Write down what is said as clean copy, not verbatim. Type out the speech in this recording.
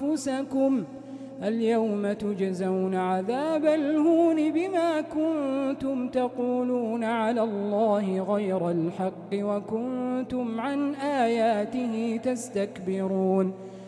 أنفسكم اليوم تجزون عذاب الهون بما كنتم تقولون على الله غير الحق وكنتم عن آياته تستكبرون